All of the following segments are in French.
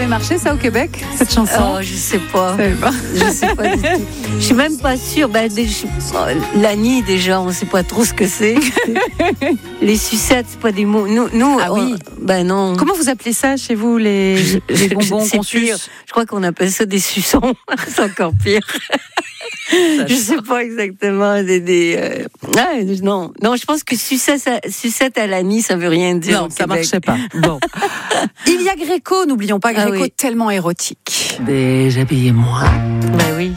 avait marché ça au Québec, cette chanson? Oh, je sais pas. Je sais pas du tout. Je suis même pas sûre. Lani, déjà, on sait pas trop ce que c'est. Les sucettes, c'est pas des mots. Nous, oui. Non. Comment vous appelez ça chez vous, les bonbons qu'on suce? Je crois qu'on appelle ça des suçons. C'est encore pire. Je sais pas exactement. Non, je pense que sucette à l'Annie, ça veut rien dire. Non, ça marchait pas. Bon. Il y a Gréco, n'oublions pas Gréco, tellement érotique. Déshabillez-moi. Ben oui.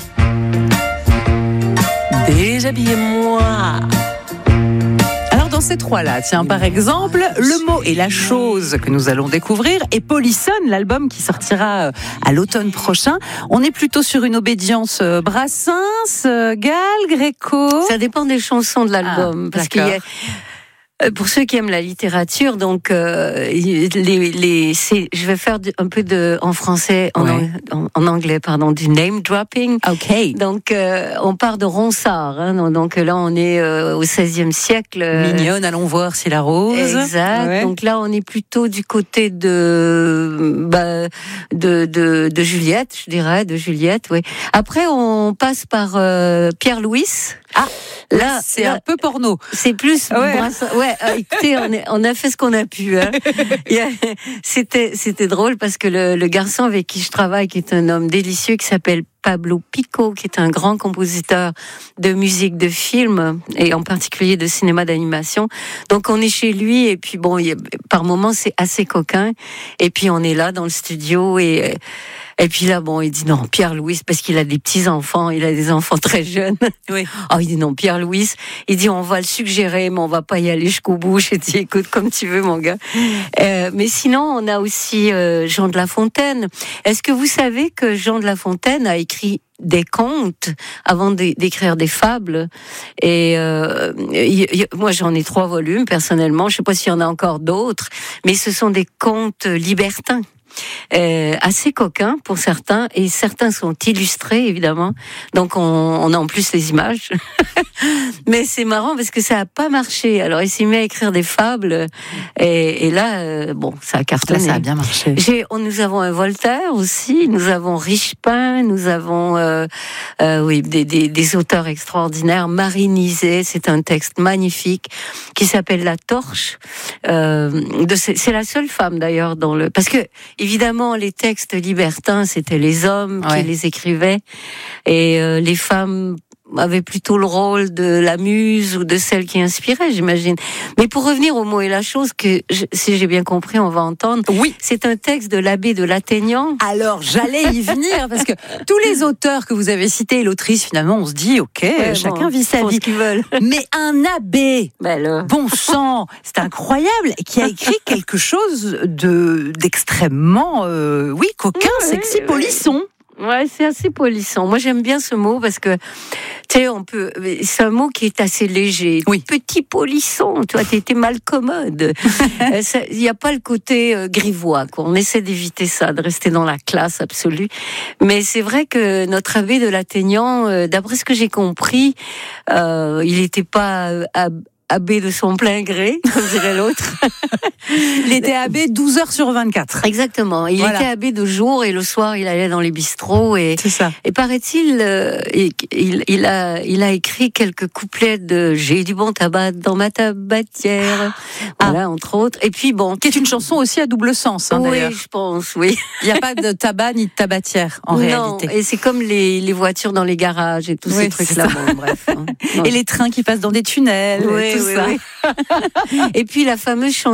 Déshabillez-moi. Alors dans ces trois-là, tiens, par exemple, le mot et la chose que nous allons découvrir et Polisson, l'album qui sortira à l'automne prochain. On est plutôt sur une obédience Brassens, Gall, Gréco. Ça dépend des chansons de l'album. Parce qu'il y a... Pour ceux qui aiment la littérature, donc je vais faire un peu en français, en anglais, pardon, du name dropping. Ok. Donc on part de Ronsard, hein, donc là on est au XVIe siècle. Mignonne, allons voir si la rose. Exact. Ouais. Donc là on est plutôt du côté de Juliette, je dirais, de Juliette. Oui. Après on passe par Pierre Louis. Ah. Là, c'est un peu porno. C'est plus. Écoutez, on a fait ce qu'on a pu. Hein. C'était drôle parce que le garçon avec qui je travaille, qui est un homme délicieux, qui s'appelle Pablo Pico, qui est un grand compositeur de musique de film et en particulier de cinéma d'animation. Donc on est chez lui et puis par moments c'est assez coquin. Et puis on est là dans le studio et puis là, il dit non, Pierre-Louis, parce qu'il a des petits-enfants, il a des enfants très jeunes. Oui. Oh, il dit non, Pierre-Louis, il dit on va le suggérer, mais on va pas y aller jusqu'au bout. Je dis écoute, comme tu veux, mon gars. Mais sinon, on a aussi Jean de La Fontaine. Est-ce que vous savez que Jean de La Fontaine a écrit des contes avant d'écrire des fables? Et moi, j'en ai 3 volumes, personnellement. Je sais pas s'il y en a encore d'autres, mais ce sont des contes libertins. Assez coquins pour certains, et certains sont illustrés évidemment, donc on a en plus les images. Mais c'est marrant parce que ça a pas marché, alors il s'est mis à écrire des fables et là ça a cartonné. Là, ça a bien marché. Nous avons un Voltaire aussi, nous avons Richepin, nous avons des auteurs extraordinaires. Marie Nizet, c'est un texte magnifique qui s'appelle La Torche. C'est la seule femme d'ailleurs parce que évidemment, les textes libertins, c'était les hommes qui les écrivaient, et les femmes avaient plutôt le rôle de la muse ou de celle qui inspirait, j'imagine. Mais pour revenir au mot et la chose, si j'ai bien compris, on va entendre. Oui. C'est un texte de l'abbé de Lattaignant. Alors, j'allais y venir, parce que tous les auteurs que vous avez cités, et l'autrice, finalement, on se dit, chacun vit sa vie. Ce qu'ils veulent. Mais un abbé, bon sang, c'est incroyable, qui a écrit quelque chose d'extrêmement, coquin, sexy, polisson. Ouais, c'est assez polisson. Moi, j'aime bien ce mot parce que, tu sais, c'est un mot qui est assez léger. Oui. Petit polisson, tu vois, t'es mal commode. Il n'y a pas le côté grivois, quoi. On essaie d'éviter ça, de rester dans la classe absolue. Mais c'est vrai que notre abbé de Lattaignant, d'après ce que j'ai compris, il n'était pas abbé de son plein gré, comme dirait l'autre. Il était abbé 12 heures sur 24. Exactement. Il était abbé de jour et le soir, il allait dans les bistrots. C'est ça. Et paraît-il, il a écrit quelques couplets de « J'ai du bon tabac dans ma tabatière ». Voilà, entre autres. Et puis qui est une chanson aussi à double sens, d'ailleurs. Oui, je pense, oui. Il n'y a pas de tabac ni de tabatière, en réalité. Non, et c'est comme les voitures dans les garages et tous ces trucs-là. Bref. Et les trains qui passent dans des tunnels, tout ça. Et puis la fameuse chanson